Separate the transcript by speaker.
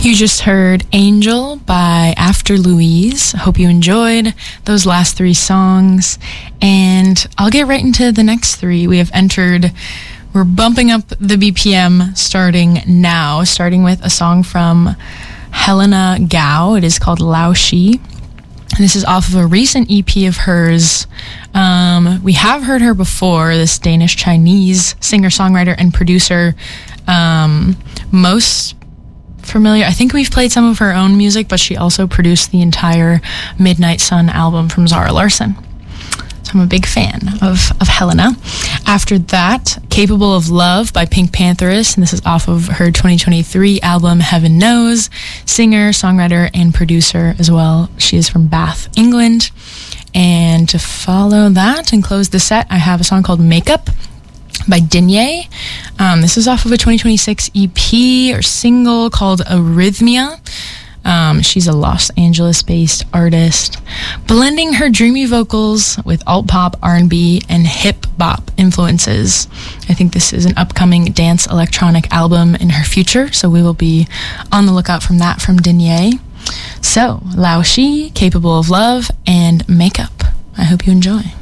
Speaker 1: You just heard Angel by After Louise. Hope you enjoyed those last three songs. And I'll get right into the next three. We're bumping up the BPM starting now, starting with a song from Helena Gao. It is called Lao Shi. And this is off of a recent EP of hers. We have heard her before, this Danish-Chinese singer-songwriter and producer. Most familiar, I think we've played some of her own music, but she also produced the entire Midnight Sun album from Zara Larsson. So I'm a big fan of Helena. After that, Capable of Love by Pink Pantheress, and this is off of her 2023 album Heaven Knows. Singer, songwriter, and producer as well. She is from Bath, England. And to follow that and close the set, I have a song called Makeup by Dinye. This is off of a 2026 EP or single called Arrhythmia. She's a Los Angeles-based artist, blending her dreamy vocals with alt-pop, R&B, and hip-bop influences. I think this is an upcoming dance electronic album in her future, so we will be on the lookout from that from Dinye. So, Lao Shi, Capable of Love, and Makeup. I hope you enjoy.